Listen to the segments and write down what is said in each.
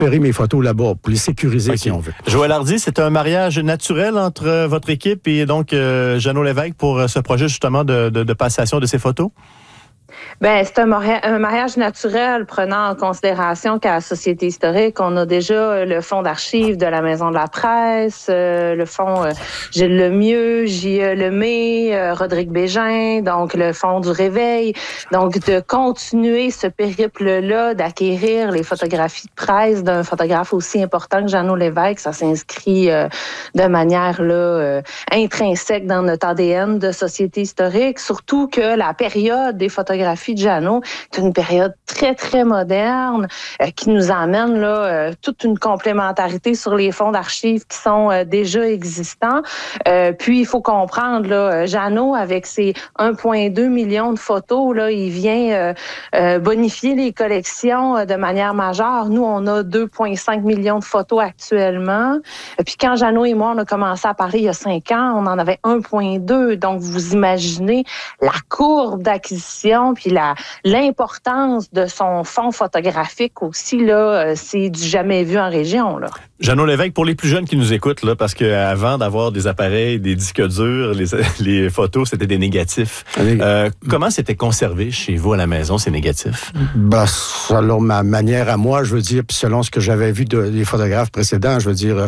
récupérer mes photos là-bas, pour les sécuriser, si on veut. Joël Hardy, c'est un mariage naturel entre votre équipe et donc Jeannot Lévesque pour ce projet justement de passation de ces photos? Bien, c'est un mariage naturel prenant en considération qu'à la Société historique, on a déjà le fonds d'archives de la Maison de la Presse, le fonds Gilles Lemieux, J.E. Lemay, Rodrigue Bégin, donc le fonds du Réveil. Donc, de continuer ce périple-là, d'acquérir les photographies de presse d'un photographe aussi important que Jeannot Lévesque, ça s'inscrit de manière là, intrinsèque dans notre ADN de Société historique, surtout que la période des photographies de Jeannot est une période très, très moderne qui nous amène là, toute une complémentarité sur les fonds d'archives qui sont déjà existants. Puis, il faut comprendre, là, Jeannot, avec ses 1,2 million de photos, là, il vient bonifier les collections de manière majeure. Nous, on a 2,5 millions de photos actuellement. Puis, quand Jeannot et moi, on a commencé à parler il y a 5 ans, on en avait 1,2. Donc, vous imaginez la courbe d'acquisition puis l'importance de son fonds photographique aussi, là, c'est du jamais vu en région, là. Jeannot Lévesque, pour les plus jeunes qui nous écoutent, là, parce qu'avant d'avoir des appareils, des disques durs, les photos, c'était des négatifs. Comment c'était conservé chez vous à la maison, ces négatifs? Ben, selon ma manière à moi, je veux dire, puis selon ce que j'avais vu des photographes précédents, je veux dire,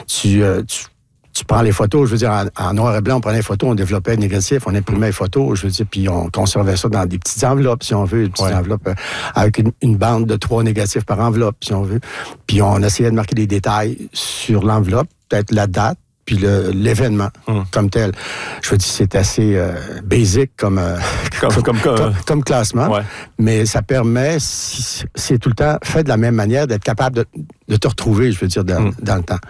tu prends les photos, je veux dire, en noir et blanc, on prenait les photos, on développait le négatif, on imprimait les photos, je veux dire, puis on conservait ça dans des petites enveloppes, si on veut, des petites enveloppes avec une bande de 3 négatifs par enveloppe, si on veut. Puis on essayait de marquer des détails sur l'enveloppe, peut-être la date, puis l'événement comme tel. Je veux dire, c'est assez basic comme classement, mais ça permet, si c'est tout le temps fait de la même manière, d'être capable de te retrouver, je veux dire, dans le temps.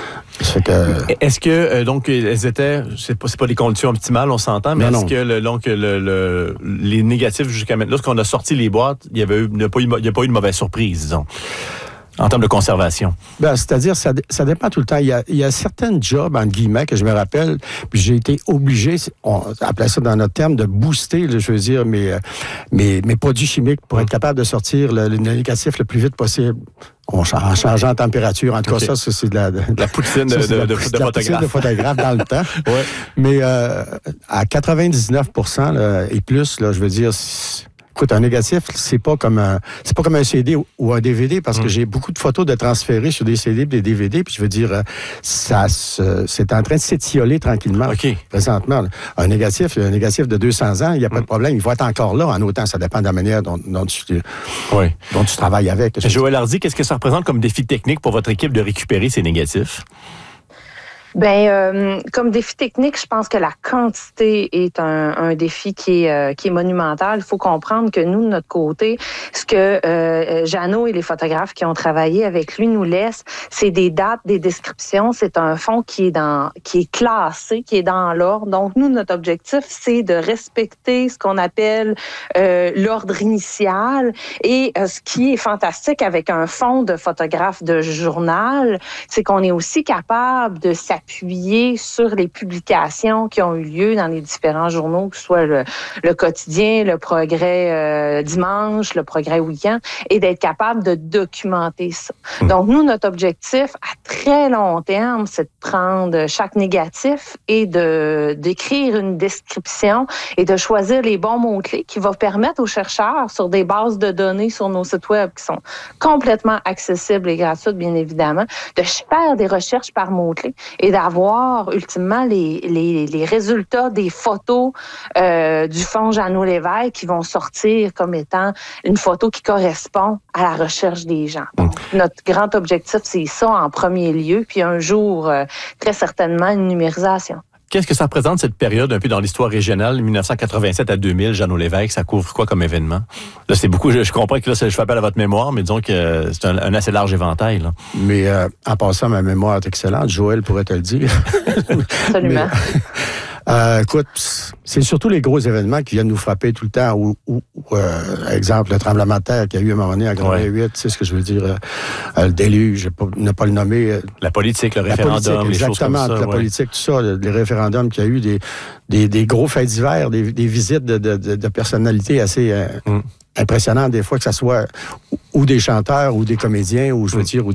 Est-ce que, donc, elles étaient, c'est pas des conditions optimales, on s'entend, mais est-ce que les négatifs jusqu'à maintenant, lorsqu'on a sorti les boîtes, il n'y a pas eu de mauvaise surprise, disons, en termes de conservation? Ben, c'est-à-dire, ça dépend tout le temps. Il y a certains jobs, entre guillemets, que je me rappelle, puis j'ai été obligé, on appelait ça dans notre terme, de booster, je veux dire, mes produits chimiques pour être capable de sortir le négatif le plus vite possible. En changeant la température. En tout cas, ça, c'est de la poutine de photographe dans le temps. Ouais. Mais à 99% là, et plus, là, je veux dire, écoute, un négatif, c'est pas comme un CD ou un DVD, parce que j'ai beaucoup de photos de transférer sur des CD et des DVD, puis je veux dire, c'est en train de s'étioler tranquillement, présentement. Là. Un négatif de 200 ans, il n'y a pas de problème, il va être encore là, en autant, ça dépend de la manière dont tu travailles avec. Joël Hardy, qu'est-ce que ça représente comme défi technique pour votre équipe de récupérer ces négatifs? Ben, comme défi technique, je pense que la quantité est un défi qui est monumental. Il faut comprendre que nous, de notre côté, ce que Jeannot et les photographes qui ont travaillé avec lui nous laissent, c'est des dates, des descriptions. C'est un fonds qui est classé, qui est dans l'ordre. Donc, nous, notre objectif, c'est de respecter ce qu'on appelle l'ordre initial. Et ce qui est fantastique avec un fonds de photographes de journal, c'est qu'on est aussi capable de s'appuyer sur les publications qui ont eu lieu dans les différents journaux, que ce soit le Quotidien, le Progrès dimanche, le Progrès week-end, et d'être capable de documenter ça. Donc, nous, notre objectif à très long terme, c'est de prendre chaque négatif et d'écrire une description et de choisir les bons mots-clés qui vont permettre aux chercheurs, sur des bases de données sur nos sites web qui sont complètement accessibles et gratuites, bien évidemment, de faire des recherches par mots-clés et d'avoir ultimement les résultats des photos du fonds Jeannot Lévesque qui vont sortir comme étant une photo qui correspond à la recherche des gens. Donc, notre grand objectif, c'est ça en premier lieu, puis un jour, très certainement, une numérisation. Qu'est-ce que ça représente, cette période un peu dans l'histoire régionale, 1987 à 2000, Jeannot Lévesque, ça couvre quoi comme événement? Là, c'est beaucoup, je comprends que là, je fais appel à votre mémoire, mais disons que c'est un assez large éventail, là. Mais en passant, ma mémoire est excellente, Joël pourrait te le dire. Absolument. Écoute, c'est surtout les gros événements qui viennent nous frapper tout le temps. Ou exemple, le tremblement de terre qu'il y a eu à un moment donné en 88, tu sais ce que je veux dire, le déluge, ne pas le nommer. La politique, le référendum, les choses comme ça. Exactement, la politique, tout ça, les référendums qu'il y a eu, des gros faits divers, des visites de personnalités assez impressionnantes, des fois, que ce soit ou des chanteurs ou des comédiens, ou je veux dire, ou